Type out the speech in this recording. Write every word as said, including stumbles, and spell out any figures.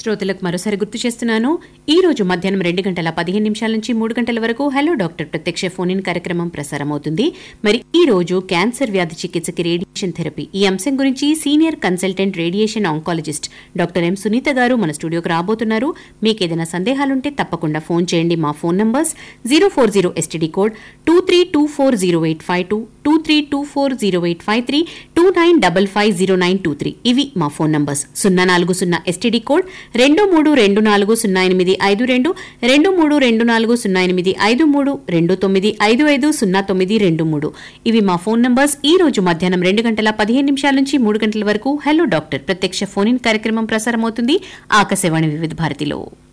శ్రోతలకు మరోసారి గుర్తు చేస్తున్నాను, ఈ రోజు మధ్యాహ్నం రెండు గంటల పదిహేను నిమిషాల నుంచి మూడు గంటల వరకు హలో డాక్టర్ ప్రత్యక్ష ఫోన్ ఇన్ కార్యక్రమం ప్రసారమవుతుంది. మరి ఈ రోజు క్యాన్సర్ వ్యాధి చికిత్సకి రేడియేషన్ థెరపీ ఈ అంశం గురించి senior consultant radiation oncologist doctor M Sunitha గారు మన స్టూడియోకి రాబోతున్నారు. మీకు ఏదైనా సందేహాలుంటే తప్పకుండా ఫోన్ చేయండి. మా phone numbers zero four zero STD code two three two four zero eight five two two three two four zero eight five three two nine double five zero nine two three ఇవి మా phone numbers. సున్నా నాలుగు సున్నా STD code రెండు మూడు రెండు నాలుగు సున్నా ఎనిమిది ఐదు రెండు రెండు మూడు రెండు నాలుగు సున్నా ఎనిమిది ఐదు మూడు రెండు తొమ్మిది ఐదు ఐదు సున్నా తొమ్మిది రెండు మూడు ఇవి మా ఫోన్ నంబర్స్. ఈ రోజు మధ్యాహ్నం రెండు గంటల పదిహేను నిమిషాల నుంచి మూడు గంటల వరకు హలో డాక్టర్ ప్రత్యక్ష ఫోన్ ఇన్ కార్యక్రమం ప్రసారమవుతుంది ఆకాశవాణి వివిధ భారతిలో.